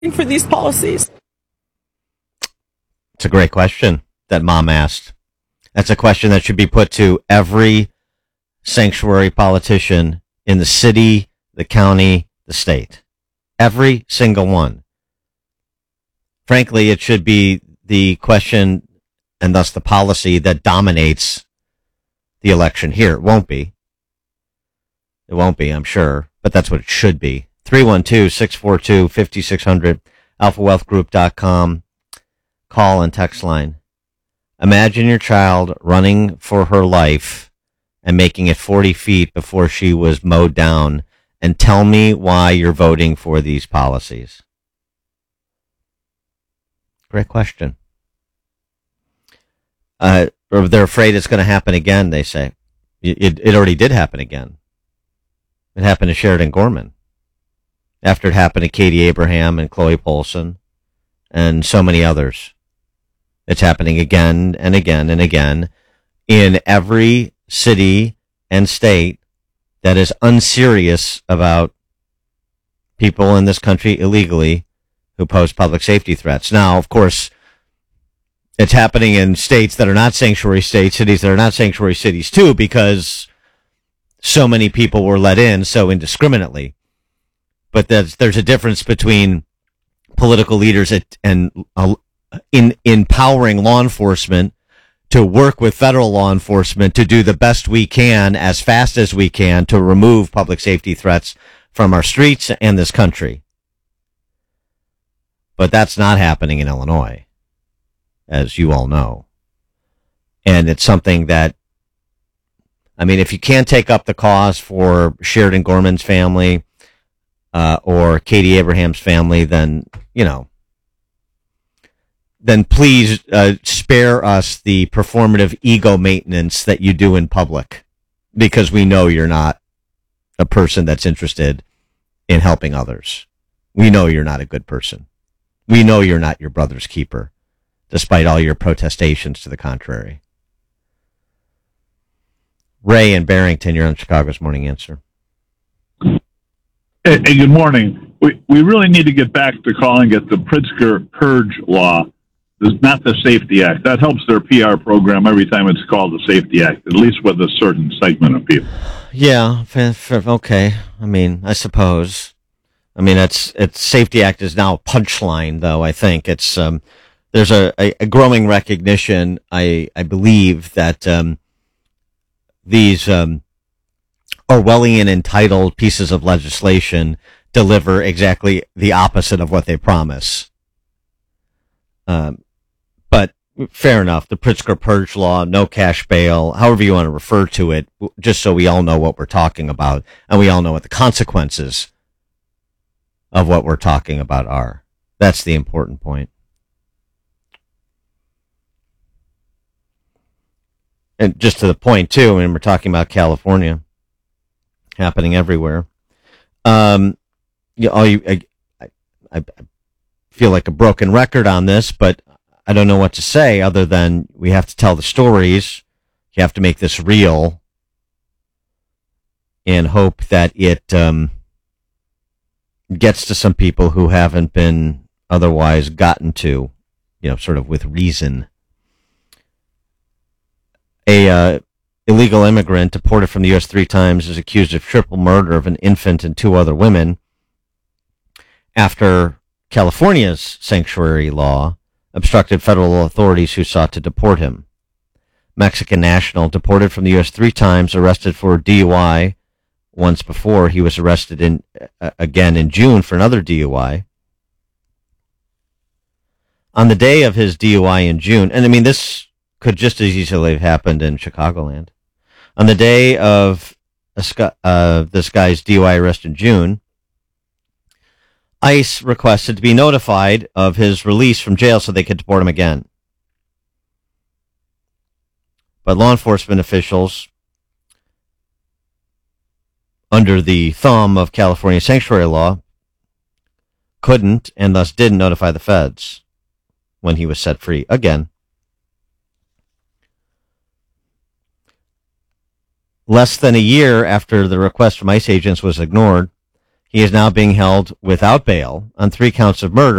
for these policies? It's a great question that Mom asked. That's a question that should be put to every sanctuary politician in the city, the county, the state. Every single one. Frankly, it should be the question and thus the policy that dominates the election here. It won't be. It won't be, I'm sure, but that's what it should be. 312-642-5600, alphawealthgroup.com, call and text line. Imagine your child running for her life and making it 40 feet before she was mowed down, and tell me why you're voting for these policies. Great question. They're afraid it's going to happen again, they say. It already did happen again. It happened to Sheridan Gorman. After it happened to Katie Abraham and Chloe Polson and so many others. It's happening again and again and again in every city and state that is unserious about people in this country illegally who pose public safety threats. Now, of course, it's happening in states that are not sanctuary states, cities that are not sanctuary cities too, because so many people were let in so indiscriminately. But there's a difference between political leaders and in empowering law enforcement to work with federal law enforcement to do the best we can as fast as we can to remove public safety threats from our streets and this country. But that's not happening in Illinois, as you all know. And it's something that, I mean, if you can't take up the cause for Sheridan Gorman's family or Katie Abraham's family, then, you know, then please spare us the performative ego maintenance that you do in public, because we know you're not a person that's interested in helping others. We know you're not a good person. We know you're not your brother's keeper, despite all your protestations to the contrary. Ray in Barrington, you're on Chicago's Morning Answer. Hey, good morning. We really need to get back to calling it the Pritzker Purge Law, not the Safety Act. That helps their PR program every time it's called the Safety Act, at least with a certain segment of people. Yeah, okay. I mean, I suppose. I mean, it's Safety Act is now a punchline, though. I think it's there's a growing recognition. I believe that these Orwellian entitled pieces of legislation deliver exactly the opposite of what they promise. But fair enough. The Pritzker Purge Law, no cash bail, however you want to refer to it, just so we all know what we're talking about and we all know what the consequences of what we're talking about are. That's the important point. And just to the point, too, I mean, we're talking about California happening everywhere. I feel like a broken record on this, but I don't know what to say other than we have to tell the stories. You have to make this real and hope that it gets to some people who haven't been otherwise gotten to, sort of with reason. A illegal immigrant deported from the U.S. 3 times is accused of triple murder of an infant and 2 other women after California's sanctuary law obstructed federal authorities who sought to deport him. Mexican national deported from the U.S. 3 times, arrested for DUI once before. He was arrested again in June for another DUI. On the day of his DUI in June, and I mean, this could just as easily have happened in Chicagoland. On the day of this guy's DUI arrest in June, ICE requested to be notified of his release from jail so they could deport him again. But law enforcement officials, under the thumb of California sanctuary law, couldn't and thus didn't notify the feds when he was set free again. Less than a year after the request from ICE agents was ignored, He is now being held without bail on 3 counts of murder